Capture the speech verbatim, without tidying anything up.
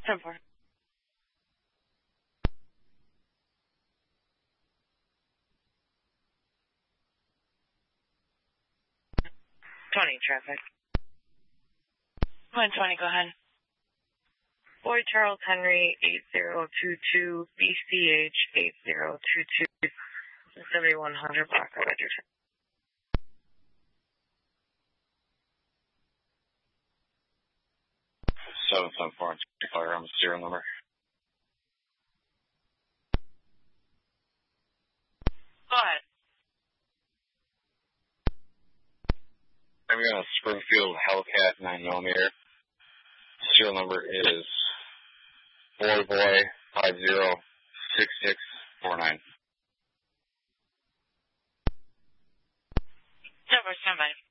ten four. twenty traffic. one twenty, go ahead. Boy Charles Henry eight zero two two, B C H eight zero two two, seventy-one hundred block of Edgerton. seven seven four and firearms serial number. Go ahead. I'm going to Springfield Hellcat nine millimeter. Serial number is boy boy five zero six six four nine. ten four, stand by.